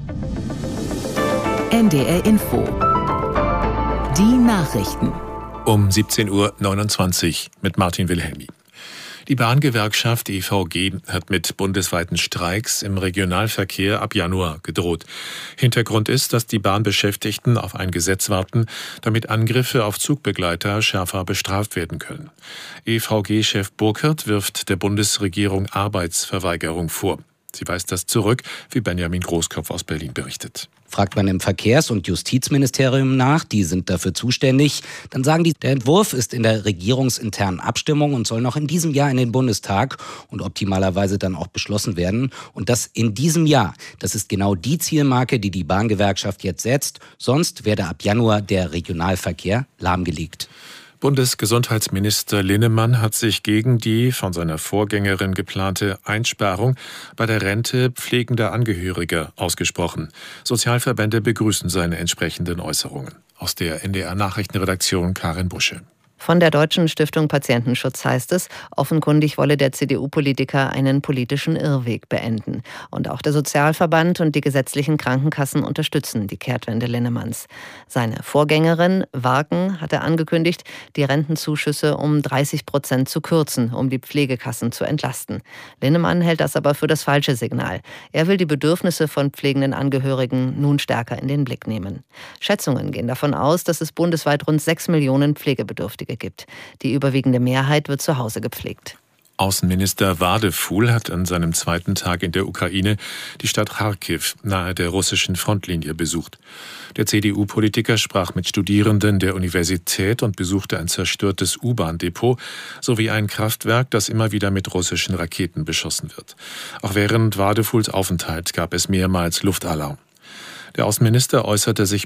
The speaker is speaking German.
NDR Info. Die Nachrichten. Um 17:29 Uhr mit Martin Wilhelmi. Die Bahngewerkschaft EVG hat mit bundesweiten Streiks im Regionalverkehr ab Januar gedroht. Hintergrund ist, dass die Bahnbeschäftigten auf ein Gesetz warten, damit Angriffe auf Zugbegleiter schärfer bestraft werden können. EVG-Chef Burkert wirft der Bundesregierung Arbeitsverweigerung vor. Sie weist das zurück, wie Benjamin Großkopf aus Berlin berichtet. Fragt man im Verkehrs- und Justizministerium nach, die sind dafür zuständig, dann sagen die, der Entwurf ist in der regierungsinternen Abstimmung und soll noch in diesem Jahr in den Bundestag und optimalerweise dann auch beschlossen werden. Und das in diesem Jahr. Das ist genau die Zielmarke, die die Bahngewerkschaft jetzt setzt. Sonst werde ab Januar der Regionalverkehr lahmgelegt. Bundesgesundheitsminister Linnemann hat sich gegen die von seiner Vorgängerin geplante Einsparung bei der Rente pflegender Angehöriger ausgesprochen. Sozialverbände begrüßen seine entsprechenden Äußerungen. Aus der NDR-Nachrichtenredaktion Karin Busche. Von der Deutschen Stiftung Patientenschutz heißt es, offenkundig wolle der CDU-Politiker einen politischen Irrweg beenden. Und auch der Sozialverband und die gesetzlichen Krankenkassen unterstützen die Kehrtwende Linnemanns. Seine Vorgängerin, Warken, hatte angekündigt, die Rentenzuschüsse um 30% zu kürzen, um die Pflegekassen zu entlasten. Linnemann hält das aber für das falsche Signal. Er will die Bedürfnisse von pflegenden Angehörigen nun stärker in den Blick nehmen. Schätzungen gehen davon aus, dass es bundesweit rund 6 Millionen Pflegebedürftige gibt. Die überwiegende Mehrheit wird zu Hause gepflegt. Außenminister Wadefuhl hat an seinem zweiten Tag in der Ukraine die Stadt Charkiw nahe der russischen Frontlinie besucht. Der CDU-Politiker sprach mit Studierenden der Universität und besuchte ein zerstörtes U-Bahn-Depot sowie ein Kraftwerk, das immer wieder mit russischen Raketen beschossen wird. Auch während Wadefuhls Aufenthalt gab es mehrmals Luftalarm. Der Außenminister äußerte sich